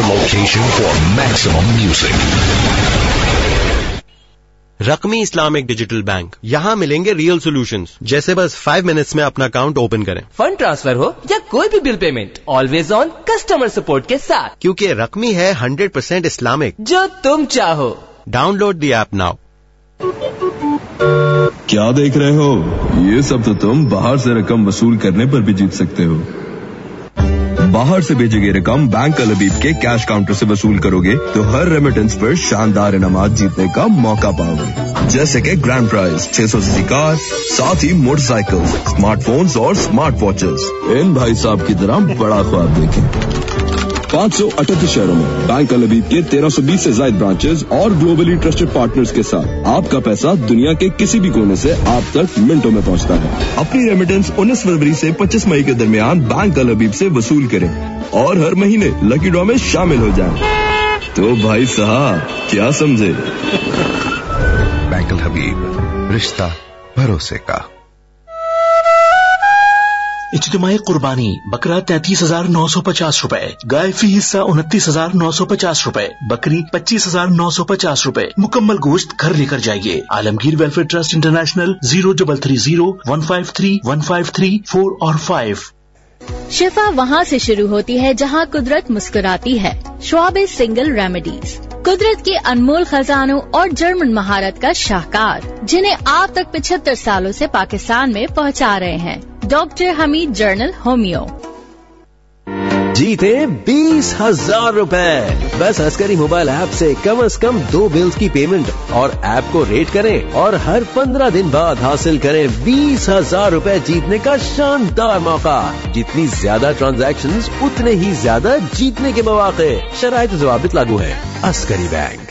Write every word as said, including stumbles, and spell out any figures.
your location for maximum music. رقمی Islamic digital bank, یہاں ملیں گے ریئل سولوشنز، جیسے بس فائیو منٹس میں اپنا اکاؤنٹ اوپن کریں، فنڈ ٹرانسفر ہو یا کوئی بھی bill payment, always on customer support کے ساتھ، کیونکہ رقمی ہے ہنڈریڈ پرسینٹ اسلامک، جو تم چاہو۔ Down load the app now. کیا دیکھ رہے ہو؟ یہ سب تو تم باہر سے رقم وصول کرنے پر بھی جیت سکتے ہو۔ باہر سے بھیجی گئی رقم بینک الحبیب کے کیش کاؤنٹر سے وصول کرو گے تو ہر ریمیٹنس پر شاندار انعامات جیتنے کا موقع پاؤ گے، جیسے کہ گرینڈ پرائز چھ سو سی سی کار، ساتھ ہی موٹر سائیکل، اسمارٹ فونز اور اسمارٹ واچز۔ ان بھائی صاحب کی طرح بڑا خواب دیکھیں۔ پانچ سو اٹھہتر شہروں میں بینک الحبیب کے تیرہ سو بیس سے زائد برانچز اور گلوبلی ٹرسٹڈ پارٹنرز کے ساتھ آپ کا پیسہ دنیا کے کسی بھی کونے سے آپ تک منٹوں میں پہنچتا ہے۔ اپنی ریمیٹنس انیس فروری سے پچیس مئی کے درمیان بینک الحبیب سے وصول کریں اور ہر مہینے لکی ڈرا میں شامل ہو جائیں۔ تو بھائی صاحب کیا سمجھے؟ بینک الحبیب، رشتہ بھروسے کا۔ اجتماعی قربانی بکرا تینتیس ہزار نو سو پچاس روپے، گائے فی حصہ انتیس ہزار نو سو پچاس روپے، بکری پچیس ہزار نو سو پچاس روپے۔ مکمل گوشت گھر لے کر جائیے۔ عالمگیر welfare trust international, zero double three zero one five three one five three four اور فائیو۔ شفا وہاں سے شروع ہوتی ہے جہاں قدرت مسکراتی ہے۔ شعاب سنگل ریمیڈیز، قدرت کے انمول خزانوں اور جرمن مہارت کا شاہکار، جنہیں آپ تک پچہتر سالوں سے پاکستان میں پہنچا رہے ہیں۔ ڈاکٹر حمید جرنل ہومیو۔ جیتے بیس ہزار روپے بس عسکری موبائل ایپ سے کم از کم دو بلز کی پیمنٹ اور ایپ کو ریٹ کریں اور ہر پندرہ دن بعد حاصل کریں بیس ہزار روپے جیتنے کا شاندار موقع۔ جتنی زیادہ ٹرانزیکشنز اتنے ہی زیادہ جیتنے کے مواقع، شرائط و ضوابط لاگو ہے۔ عسکری بینک۔